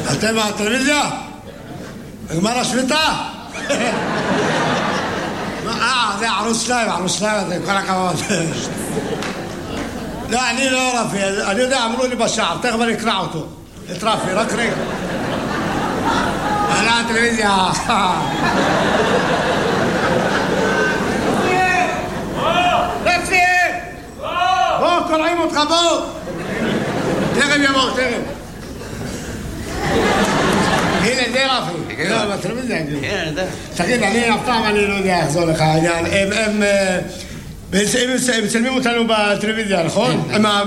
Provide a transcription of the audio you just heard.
אתם בטלוויזיה? נגמר השביתה? זה ערוץ 2, זה כל הכבוד. לא, אני לא רפי, אני יודע, אמרו לי בשער, תכף אני אקרא אותו. את רפי, רק רגע. אהלן, טלוויזיה. רפי! בוא, קוראים אותך, בוא! תכף יבוא, תכף. הנה, זה רפי. לא, בטלוויזיה. כן, אני יודע. תגיד, אני אף פעם אני לא יודע איך זו לך העניין. הם מצלמים אותנו בטלוויזיה, נכון?